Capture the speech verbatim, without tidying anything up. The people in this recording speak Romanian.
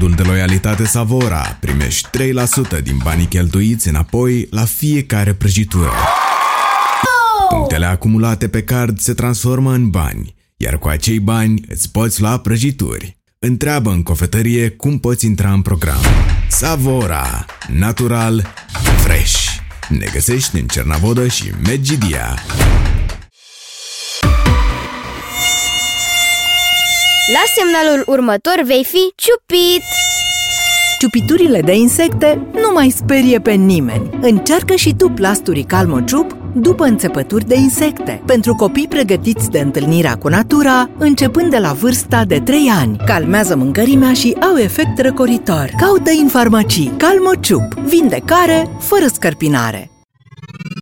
cardul de loialitate Savora primești trei la sută din banii cheltuiți înapoi la fiecare prăjitură. Punctele acumulate pe card se transformă în bani, iar cu acei bani îți poți lua prăjituri. Întreabă în cofetărie cum poți intra în program. Savora, natural, fresh. Ne găsești în Cernavodă și Medgidia. La semnalul următor vei fi ciupit! Ciupiturile de insecte nu mai sperie pe nimeni. Încearcă și tu plasturii Calmociup după înțepături de insecte, pentru copii pregătiți de întâlnirea cu natura, începând de la vârsta de trei ani. Calmează mâncărimea și au efect răcoritor. Caută în farmacii Calmociup, vindecare fără scărpinare.